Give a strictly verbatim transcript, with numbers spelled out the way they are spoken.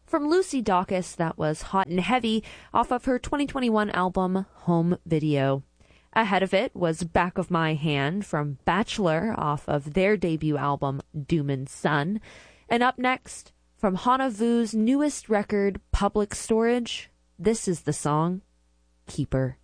From Lucy Dacus, that was Hot and Heavy off of her twenty twenty-one album Home Video. Ahead of it was Back of My Hand from Bachelor off of their debut album Doom and Sun. And up next, from Hana Vu's newest record Public Storage, this is the song Keeper.